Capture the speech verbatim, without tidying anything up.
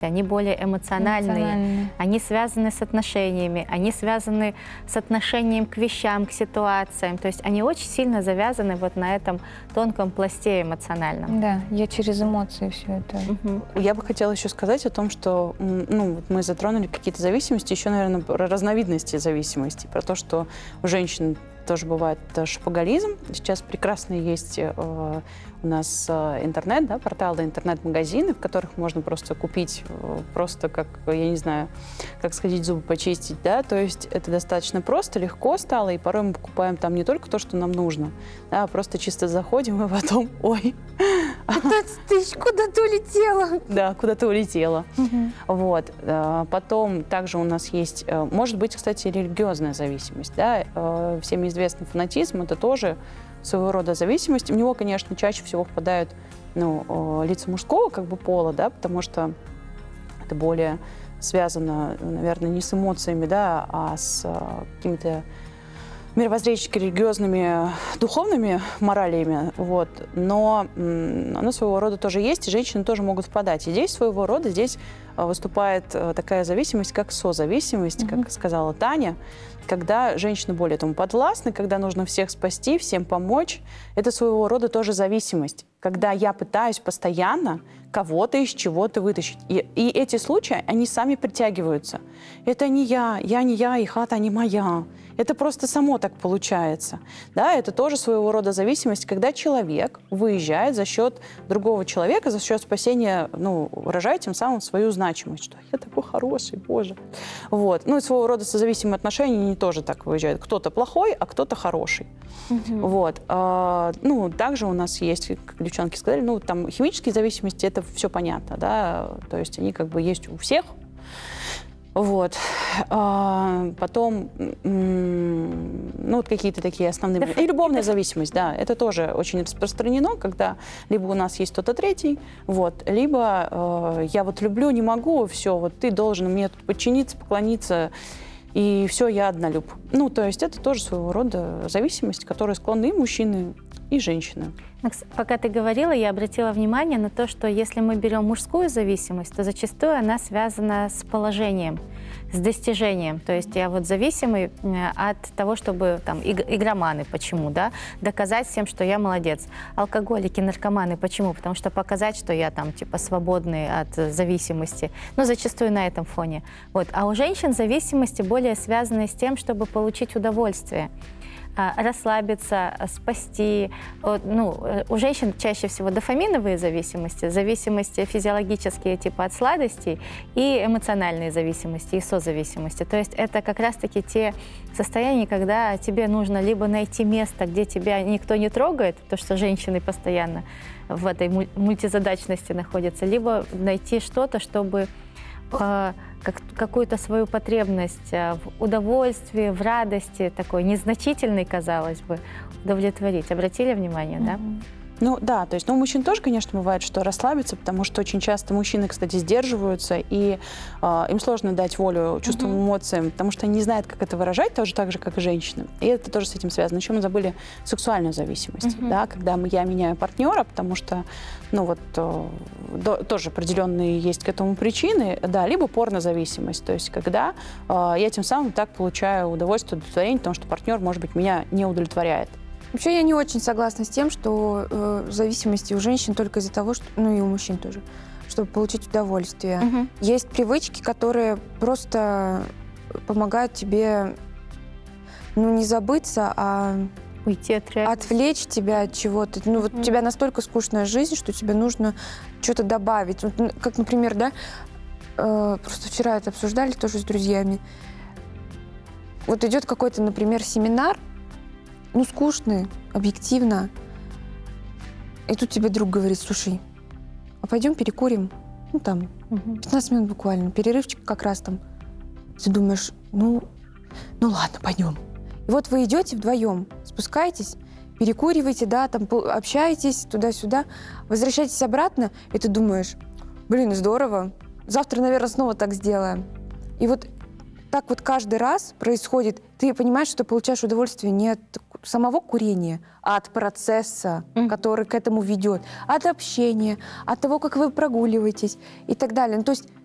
Они более эмоциональные, Эмоциональные. они связаны с отношениями, они связаны с отношением к вещам, к ситуациям. То есть они очень сильно завязаны вот на этом тонком пласте эмоциональном. Да, я через эмоции все это. Мгм. Я бы хотела еще сказать о том, что м, ну, вот мы затронули какие-то зависимости, еще, наверное, про разновидности зависимости, про то, что у женщин тоже бывает э, шопоголизм. Сейчас прекрасно есть э, у нас э, интернет, да, порталы, интернет-магазины, в которых можно просто купить, э, просто как, я не знаю, как сходить зубы почистить, да, то есть это достаточно просто, легко стало, и порой мы покупаем там не только то, что нам нужно, да, а просто чисто заходим и потом, ой, пятнадцать тысяч куда-то улетело. да, куда-то улетела. Вот. э, Потом также у нас есть, э, может быть, кстати, религиозная зависимость, да, э, всем известный фанатизм, это тоже своего рода зависимость. В него, конечно, чаще всего впадают, ну, э, лица мужского как бы пола, да, потому что это более связано, наверное, не с эмоциями, да, а с э, какими-то мировоззренчески-религиозными, духовными моралями, вот. Но м, оно своего рода тоже есть, и женщины тоже могут впадать. И здесь своего рода здесь э, выступает э, такая зависимость, как созависимость, Мгм. как сказала Таня, когда женщины более этому подвластны, когда нужно всех спасти, всем помочь. Это своего рода тоже зависимость, когда я пытаюсь постоянно кого-то из чего-то вытащить. И, и эти случаи, они сами притягиваются. Это не я, я не я, и хата не моя. Это просто само так получается. Да, это тоже своего рода зависимость, когда человек выезжает за счет другого человека, за счет спасения, ну, выражает тем самым свою значимость, что я такой хороший, боже. Вот. Ну и своего рода созависимые отношения, они тоже так выезжают. Кто-то плохой, а кто-то хороший. Вот. А, ну, также у нас есть, как девчонки сказали, ну, там химические зависимости, это все понятно, да, то есть они как бы есть у всех. Вот. А, потом, м, ну, вот какие-то такие основные... И любовная зависимость, да, это тоже очень распространено, когда либо у нас есть кто-то третий, вот, либо э, я вот люблю, не могу, все, вот ты должен мне тут подчиниться, поклониться, и все, я однолюб. Ну, то есть это тоже своего рода зависимость, которой склонны и мужчины, и женщины. Макс, пока ты говорила, я обратила внимание на то, что если мы берем мужскую зависимость, то зачастую она связана с положением, с достижением. То есть я вот зависимый э, от того, чтобы там иг- игроманы, почему, да, доказать всем, что я молодец. Алкоголики, наркоманы, почему? Потому что показать, что я там типа свободный от э, зависимости. Ну, зачастую на этом фоне. Вот. А у женщин зависимости более связаны с тем, чтобы получить удовольствие. а, расслабиться, а, спасти. Вот, ну, э, у женщин чаще всего дофаминовые зависимости, зависимости физиологические типа от сладостей и эмоциональные зависимости, и созависимости. То есть это как раз-таки те состояния, когда тебе нужно либо найти место, где тебя никто не трогает, то, что женщины постоянно в этой муль- мультизадачности находятся, либо найти что-то, чтобы а, как, какую-то свою потребность а, в удовольствии, в радости, такой незначительной, казалось бы, удовлетворить. Обратили внимание, да? Ну да, то есть, ну, у мужчин тоже, конечно, бывает, что расслабиться, потому что очень часто мужчины, кстати, сдерживаются, и э, им сложно дать волю чувствам, эмоциям, потому что они не знают, как это выражать, тоже так же, как и женщины. И это тоже с этим связано. Еще мы забыли сексуальную зависимость, Мгм. да, когда мы- я меняю партнера, потому что, ну вот, э, до- тоже определенные есть к этому причины, да, либо порнозависимость, то есть когда э, я тем самым так получаю удовольствие, удовлетворение, потому что партнер, может быть, меня не удовлетворяет. Вообще я не очень согласна с тем, что э, зависимости у женщин только из-за того, что, ну и у мужчин тоже, чтобы получить удовольствие. Мгм. Есть привычки, которые просто помогают тебе, ну, не забыться, а Уйти от реальности. отвлечь тебя от чего-то. Ну, вот Мгм. у тебя настолько скучная жизнь, что тебе нужно что-то добавить. Вот, н- как, например, да, э, просто вчера это обсуждали тоже с друзьями. Вот идет какой-то, например, семинар, ну, скучный, объективно. И тут тебе друг говорит: слушай, а пойдем перекурим? Ну, там, Мгм. пятнадцать минут буквально, перерывчик как раз там. Ты думаешь, ну, ну ладно, пойдем. И вот вы идете вдвоем, спускаетесь, перекуриваете, да, там по- общаетесь туда-сюда, возвращаетесь обратно, и ты думаешь: блин, здорово, завтра, наверное, снова так сделаем. И вот так вот каждый раз происходит. Ты понимаешь, что ты получаешь удовольствие не от самого курения, а от процесса, Мгм. который к этому ведет, от общения, от того, как вы прогуливаетесь и так далее. Ну, то есть